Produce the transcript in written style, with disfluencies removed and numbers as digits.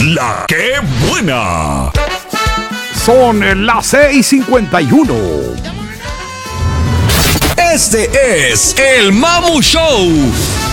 La que buena. Son las 6:51. Este es el Mamu Show.